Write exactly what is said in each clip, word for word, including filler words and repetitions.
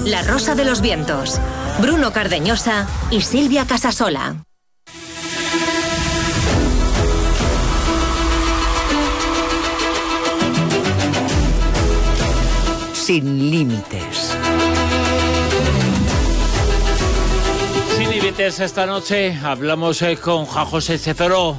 La Rosa de los Vientos, Bruno Cardeñosa y Silvia Casasola. Sin límites. Sin límites, esta noche hablamos eh, con Juan José Cezoro.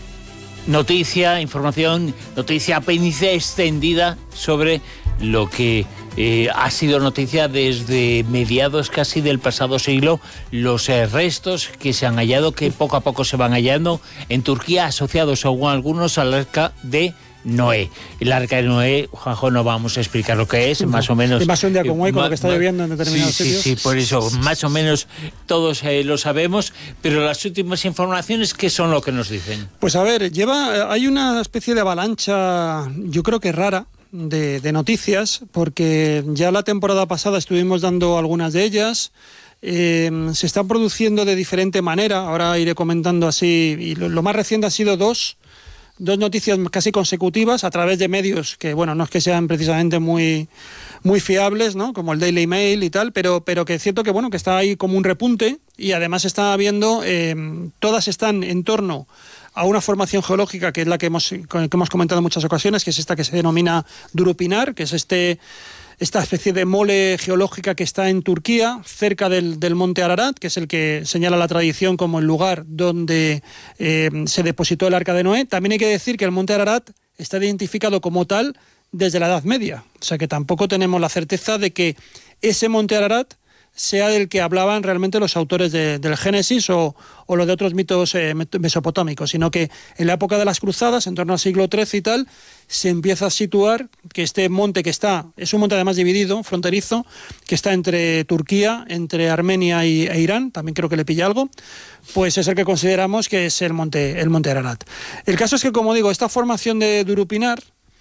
Noticia, información, noticia apéndice extendida sobre lo que eh, ha sido noticia desde mediados casi del pasado siglo, los eh, restos que se han hallado, que poco a poco se van hallando en Turquía, asociados según algunos al arca de Noé. El arca de Noé, Juanjo, no vamos a explicar lo que es, sí, más o menos... Invasión de Aconway, con lo que está lloviendo en determinados sí, sitios. Sí, sí, por eso, más o menos todos eh, lo sabemos, pero las últimas informaciones, ¿qué son lo que nos dicen? Pues a ver, lleva hay una especie de avalancha, yo creo que rara, de, de noticias, porque ya la temporada pasada estuvimos dando algunas de ellas. Eh, se están produciendo de diferente manera, ahora iré comentando así, y lo, lo más reciente ha sido dos... Dos noticias casi consecutivas a través de medios que, bueno, no es que sean precisamente muy, muy fiables, ¿no? Como el Daily Mail y tal, pero, pero que es cierto que, bueno, que está ahí como un repunte y además está habiendo, eh, todas están en torno a una formación geológica que es la que hemos, que hemos comentado en muchas ocasiones, que es esta que se denomina Durupinar, que es este... esta especie de mole geológica que está en Turquía, cerca del, del monte Ararat, que es el que señala la tradición como el lugar donde eh, se depositó el arca de Noé. También hay que decir que el monte Ararat está identificado como tal desde la Edad Media, o sea que tampoco tenemos la certeza de que ese monte Ararat sea del que hablaban realmente los autores de, del Génesis o, o los de otros mitos eh, mesopotámicos, sino que en la época de las cruzadas, en torno al siglo trece y tal, se empieza a situar que este monte que está, es un monte además dividido, fronterizo, que está entre Turquía, entre Armenia y, e Irán, también creo que le pilla algo, pues es el que consideramos que es el monte, el monte Ararat. El caso es que, como digo, esta formación de Durupinar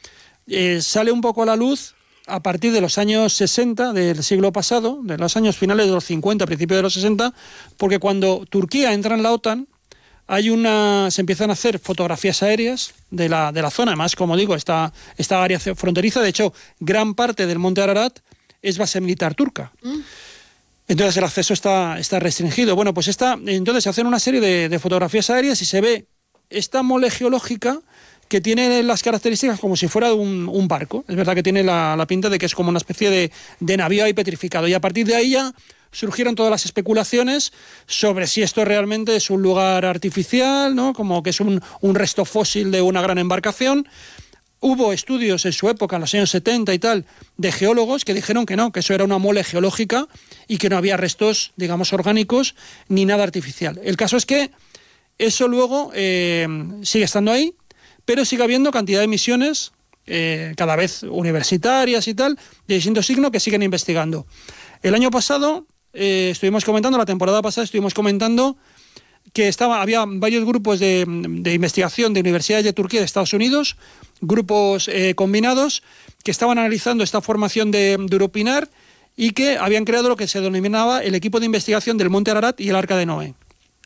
eh, sale un poco a la luz a partir de los años sesenta del siglo pasado, de los años finales de los cincuenta, principios de los sesenta, porque cuando Turquía entra en la OTAN, hay una, se empiezan a hacer fotografías aéreas de la, de la zona. Además, como digo, esta, esta área fronteriza, de hecho, gran parte del monte Ararat es base militar turca. Mm. Entonces el acceso está, está restringido. Bueno, pues esta, entonces se hacen una serie de, de fotografías aéreas y se ve esta mole geológica que tiene las características como si fuera un, un barco. Es verdad que tiene la, la pinta de que es como una especie de, de navío ahí petrificado. Y a partir de ahí ya surgieron todas las especulaciones sobre si esto realmente es un lugar artificial, ¿no? Como que es un, un resto fósil de una gran embarcación. Hubo estudios en su época, en los años setenta y tal, de geólogos que dijeron que no, que eso era una mole geológica y que no había restos, digamos, orgánicos ni nada artificial. El caso es que eso luego eh, sigue estando ahí, pero sigue habiendo cantidad de misiones, eh, cada vez universitarias y tal, de distinto signo, que siguen investigando. El año pasado eh, estuvimos comentando, la temporada pasada estuvimos comentando que estaba, había varios grupos de, de investigación de universidades de Turquía y de Estados Unidos, grupos eh, combinados, que estaban analizando esta formación de Durupinar y que habían creado lo que se denominaba el equipo de investigación del monte Ararat y el arca de Noé.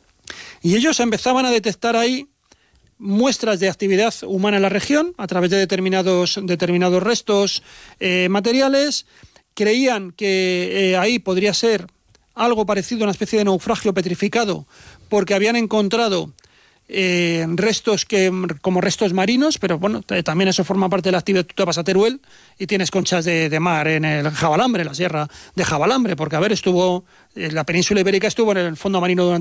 Y ellos empezaban a detectar ahí muestras de actividad humana en la región a través de determinados, determinados restos eh, materiales. Creían que eh, ahí podría ser algo parecido a una especie de naufragio petrificado, porque habían encontrado eh, restos que como restos marinos, pero bueno, también eso forma parte de la actividad. Tú te vas a Teruel y tienes conchas de, de mar en el Jabalambre, la sierra de Jabalambre, porque a ver, estuvo, la península ibérica estuvo en el fondo marino durante